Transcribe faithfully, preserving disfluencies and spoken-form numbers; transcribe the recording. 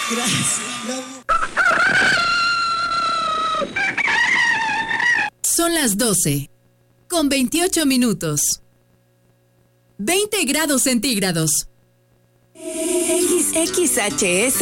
Gracias. Son las doce, con veintiocho minutos. veinte grados centígrados. X X H S